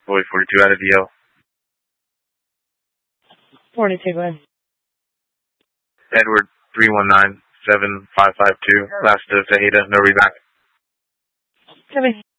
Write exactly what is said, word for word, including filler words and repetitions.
Boy forty-two out of D L. forty-two, go ahead. Edward three one nine seven five five two. Last of Tahita, no readback. Copy.